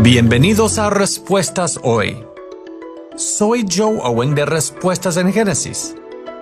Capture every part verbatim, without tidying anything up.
Bienvenidos a Respuestas Hoy. Soy Joe Owen de Respuestas en Génesis.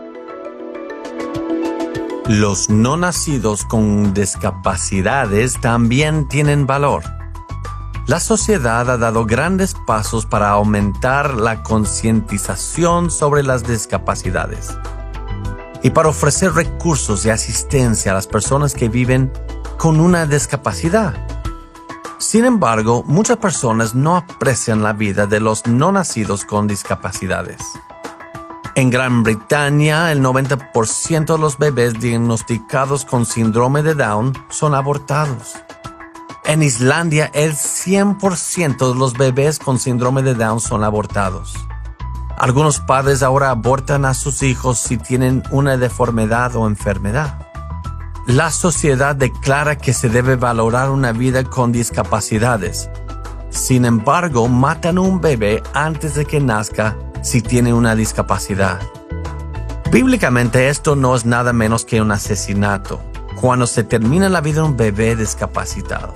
Los no nacidos con discapacidades también tienen valor. La sociedad ha dado grandes pasos para aumentar la concientización sobre las discapacidades y para ofrecer recursos y asistencia a las personas que viven con una discapacidad. Sin embargo, muchas personas no aprecian la vida de los no nacidos con discapacidades. En Gran Bretaña, el noventa por ciento de los bebés diagnosticados con síndrome de Down son abortados. En Islandia, el cien por ciento de los bebés con síndrome de Down son abortados. Algunos padres ahora abortan a sus hijos si tienen una deformidad o enfermedad. La sociedad declara que se debe valorar una vida con discapacidades. Sin embargo, matan a un bebé antes de que nazca si tiene una discapacidad. Bíblicamente, esto no es nada menos que un asesinato, cuando se termina la vida de un bebé discapacitado.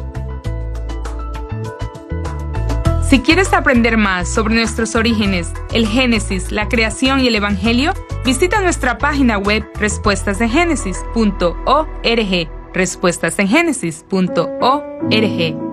Si quieres aprender más sobre nuestros orígenes, el Génesis, la creación y el Evangelio, visita nuestra página web respuestas en génesis punto org, respuestas en génesis punto org.